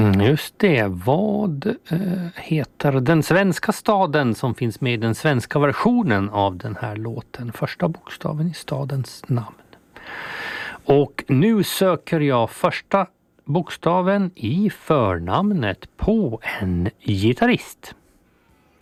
Just det. Vad heter den svenska staden som finns med i den svenska versionen av den här låten? Första bokstaven i stadens namn. Och nu söker jag första bokstaven i förnamnet på en gitarrist.